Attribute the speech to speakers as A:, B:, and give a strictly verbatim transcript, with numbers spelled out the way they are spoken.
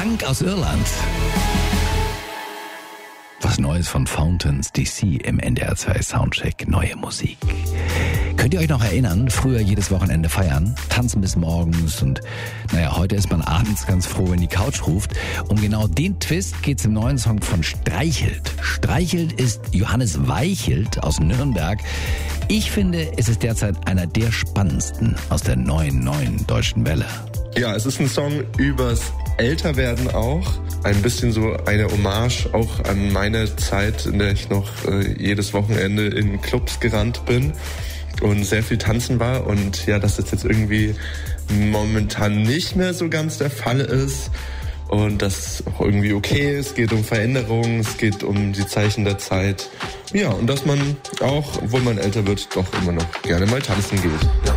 A: Frank aus Irland. Was Neues von Fountains D C im N D R zwei Soundcheck, neue Musik. Könnt ihr euch noch erinnern, früher jedes Wochenende feiern, tanzen bis morgens und naja, heute ist man abends ganz froh, wenn die Couch ruft. Um genau den Twist geht's im neuen Song von Streichelt. Streichelt ist Johannes Weichelt aus Nürnberg. Ich finde, es ist derzeit einer der spannendsten aus der neuen, neuen deutschen Welle.
B: Ja, es ist ein Song übers Älterwerden auch. Ein bisschen so eine Hommage auch an meine Zeit, in der ich noch äh, jedes Wochenende in Clubs gerannt bin und sehr viel tanzen war. Und ja, dass das jetzt irgendwie momentan nicht mehr so ganz der Fall ist. Und das auch irgendwie okay ist. Es geht um Veränderungen, es geht um die Zeichen der Zeit. Ja, und dass man auch, obwohl man älter wird, doch immer noch gerne mal tanzen geht.